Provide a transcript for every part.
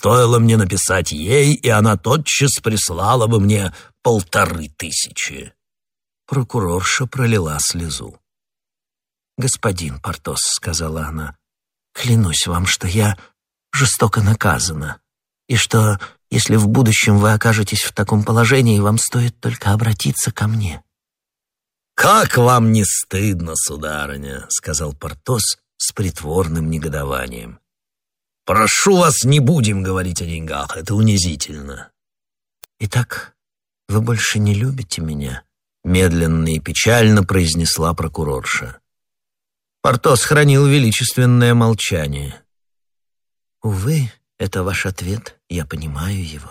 Стоило мне написать ей, и она тотчас прислала бы мне 1500». Прокурорша пролила слезу. «Господин Портос», — сказала она, — «клянусь вам, что я жестоко наказана, и что, если в будущем вы окажетесь в таком положении, вам стоит только обратиться ко мне». «Как вам не стыдно, сударыня», — сказал Портос с притворным негодованием. «Прошу вас, не будем говорить о деньгах, это унизительно». «Итак, вы больше не любите меня?» — медленно и печально произнесла прокурорша. Портос хранил величественное молчание. «Увы, это ваш ответ, я понимаю его».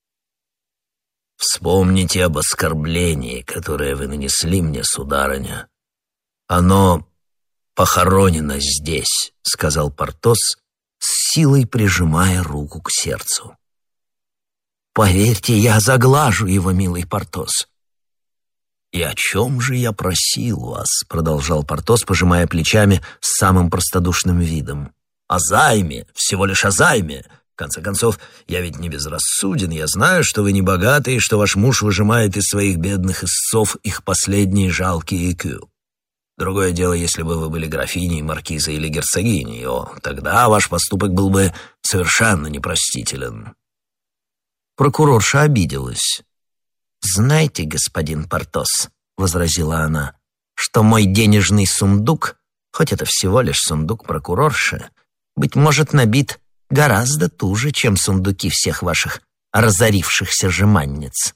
«Вспомните об оскорблении, которое вы нанесли мне, сударыня. Оно похоронено здесь», — сказал Портос, с силой прижимая руку к сердцу. «Поверьте, я заглажу его, милый Портос». «И о чем же я просил вас?» — продолжал Портос, пожимая плечами с самым простодушным видом. «О займе, всего лишь о займе. В конце концов, я ведь не безрассуден. Я знаю, что вы не богаты и что ваш муж выжимает из своих бедных истцов их последние жалкие ЭКЮ. Другое дело, если бы вы были графиней, маркизой или герцогиней. Тогда ваш поступок был бы совершенно непростителен». Прокурорша обиделась. «Знаете, господин Портос, — возразила она, — что мой денежный сундук, хоть это всего лишь сундук прокурорши, быть может, набит гораздо туже, чем сундуки всех ваших разорившихся жеманниц».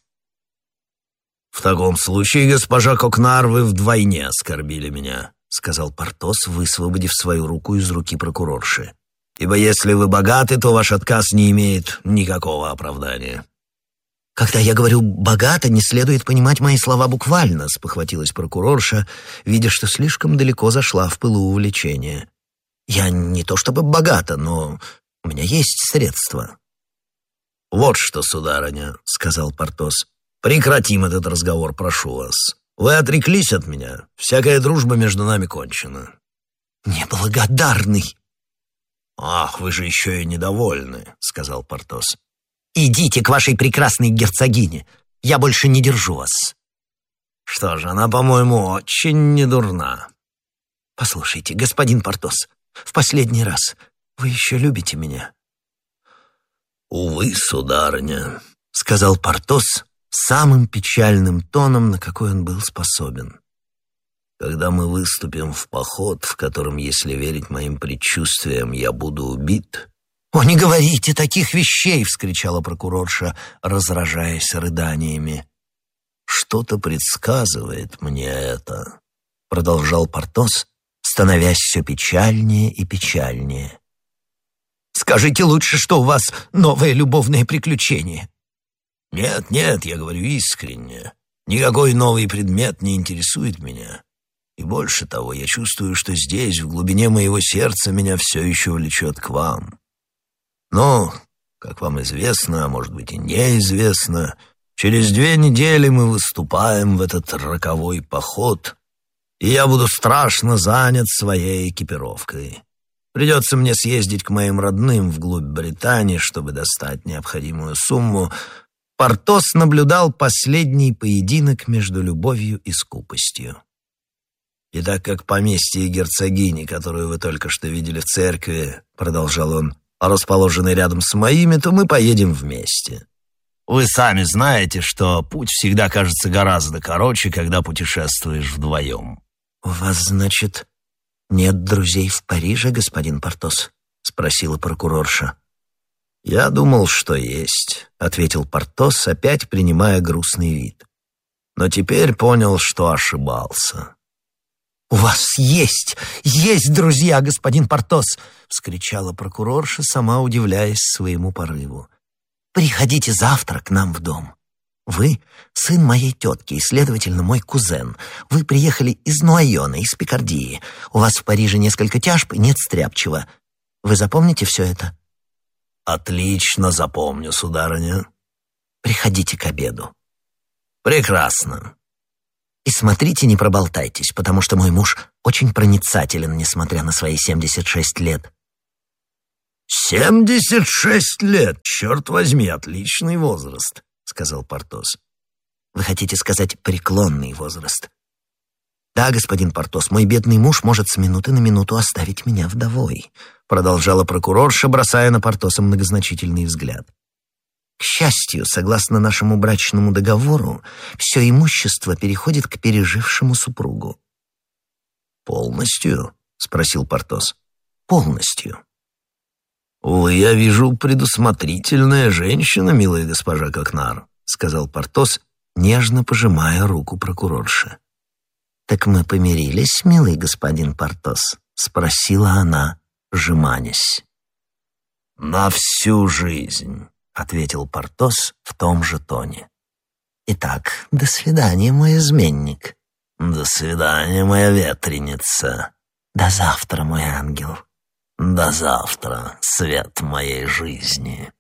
«В таком случае, госпожа Кокнар, вы вдвойне оскорбили меня», — сказал Портос, высвободив свою руку из руки прокурорши. «Ибо если вы богаты, то ваш отказ не имеет никакого оправдания». «Когда я говорю «богато», не следует понимать мои слова буквально», — спохватилась прокурорша, видя, что слишком далеко зашла в пылу увлечения. «Я не то чтобы богата, но у меня есть средства». «Вот что, сударыня», — сказал Портос, — «прекратим этот разговор, прошу вас. Вы отреклись от меня, всякая дружба между нами кончена». «Неблагодарный!» «Ах, вы же еще и недовольны», — сказал Портос. «Идите к вашей прекрасной герцогине. Я больше не держу вас». «Что ж, она, по-моему, очень недурна». «Послушайте, господин Портос, в последний раз, вы еще любите меня?» «Увы, сударыня», — сказал Портос самым печальным тоном, на какой он был способен. «Когда мы выступим в поход, в котором, если верить моим предчувствиям, я буду убит...» «О, не говорите таких вещей!» — вскричала прокурорша, разражаясь рыданиями. «Что-то предсказывает мне это», — продолжал Портос, становясь все печальнее и печальнее. «Скажите лучше, что у вас новое любовное приключение». «Нет, нет, я говорю искренне. Никакой новый предмет не интересует меня. И больше того, я чувствую, что здесь, в глубине моего сердца, меня все еще влечет к вам. Но, как вам известно, а может быть и неизвестно, через 2 недели мы выступаем в этот роковой поход, и я буду страшно занят своей экипировкой. Придется мне съездить к моим родным вглубь Британии, чтобы достать необходимую сумму». Портос наблюдал последний поединок между любовью и скупостью. «И так как поместье герцогини, которую вы только что видели в церкви, — продолжал он, — расположены рядом с моими, то мы поедем вместе. Вы сами знаете, что путь всегда кажется гораздо короче, когда путешествуешь вдвоем». «У вас, значит, нет друзей в Париже, господин Портос?» — спросила прокурорша. «Я думал, что есть», — ответил Портос, опять принимая грустный вид. «Но теперь понял, что ошибался». «У вас есть друзья, господин Портос!» — вскричала прокурорша, сама удивляясь своему порыву. «Приходите завтра к нам в дом. Вы — сын моей тетки и, следовательно, мой кузен. Вы приехали из Нуайона, из Пикардии. У вас в Париже несколько тяжб и нет стряпчего. Вы запомните все это?» «Отлично запомню, сударыня». «Приходите к обеду». «Прекрасно». «И смотрите, не проболтайтесь, потому что мой муж очень проницателен, несмотря на свои 76 лет». «76 лет, черт возьми, отличный возраст», — сказал Портос. Вы хотите сказать преклонный возраст? Да, господин Портос, мой бедный муж может с минуты на минуту оставить меня вдовой, продолжала прокурорша, бросая на Портоса многозначительный взгляд. К счастью, согласно нашему брачному договору, все имущество переходит к пережившему супругу. «Полностью?» — спросил Портос. «Полностью». «Увы, я вижу, предусмотрительная женщина, милая госпожа Кокнар», — сказал Портос, нежно пожимая руку прокурорши. «Так мы помирились, милый господин Портос?» — спросила она, жеманясь. «На всю жизнь», — ответил Портос в том же тоне. «Итак, до свидания, мой изменник». «До свидания, моя ветреница». «До завтра, мой ангел». «До завтра, свет моей жизни».